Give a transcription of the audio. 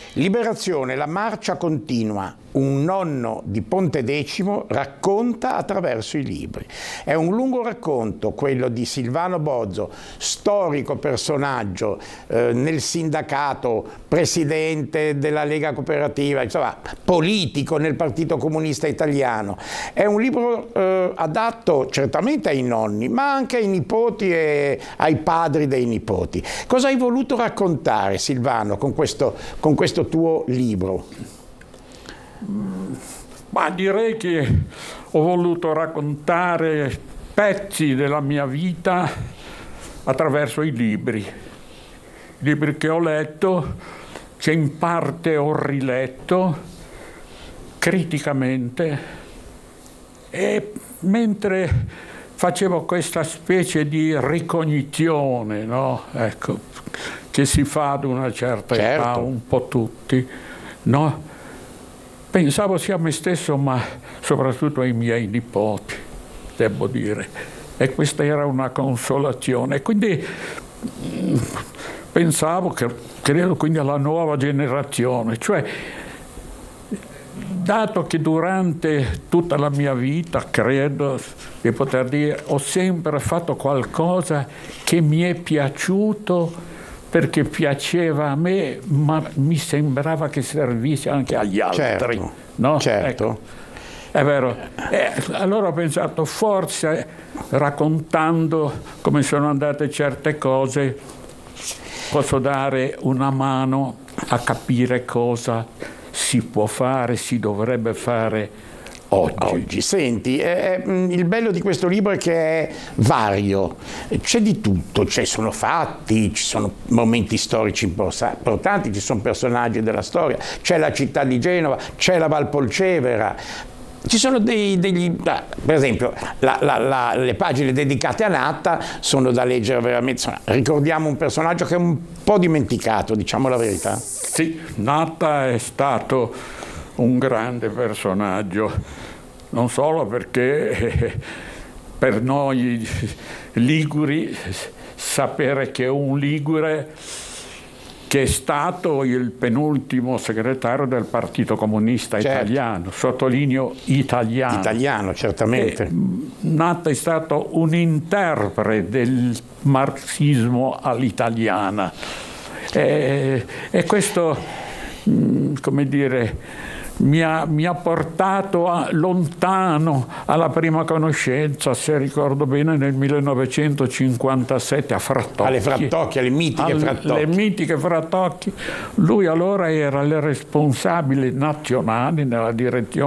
Liberazione, la marcia continua. Un nonno di Pontedecimo racconta attraverso i libri. È un lungo racconto, quello di Silvano Bozzo, storico personaggio nel sindacato, presidente della Lega Cooperativa, insomma, politico nel Partito Comunista Italiano. È un libro adatto certamente ai nonni, ma anche ai nipoti e ai padri dei nipoti. Cosa hai voluto raccontare, Silvano, con questo tuo libro? Ma direi che ho voluto raccontare pezzi della mia vita attraverso i libri che ho letto, che in parte ho riletto criticamente, e mentre facevo questa specie di ricognizione, no? Ecco, che si fa ad una certa età, un po' tutti, no? Pensavo sia a me stesso, ma soprattutto ai miei nipoti, devo dire. E questa era una consolazione. Quindi pensavo, credo quindi alla nuova generazione. Cioè, dato che durante tutta la mia vita, credo di poter dire, ho sempre fatto qualcosa che mi è piaciuto, perché piaceva a me, ma mi sembrava che servisse anche agli altri. Certo, no? certo. Ecco, è vero. Allora ho pensato, forse raccontando come sono andate certe cose, posso dare una mano a capire cosa si può fare, si dovrebbe fare oggi. Senti, il bello di questo libro è che è vario, c'è di tutto, ci sono fatti, ci sono momenti storici importanti, ci sono personaggi della storia, c'è la città di Genova, c'è la Valpolcevera, ci sono per esempio le pagine dedicate a Natta sono da leggere veramente, insomma, ricordiamo un personaggio che è un po' dimenticato, diciamo la verità. Sì, Natta è stato un grande personaggio, non solo perché per noi liguri sapere che un ligure che è stato il penultimo segretario del Partito Comunista Italiano, sottolineo italiano. Italiano, certamente. Natta è stato un interprete del marxismo all'italiana. E questo, come dire, mi ha portato lontano alla prima conoscenza, se ricordo bene, nel 1957 a Frattocchi. Alle Frattocchi, alle mitiche Frattocchi. Le mitiche Frattocchi. Lui allora era il responsabile nazionale nella direzione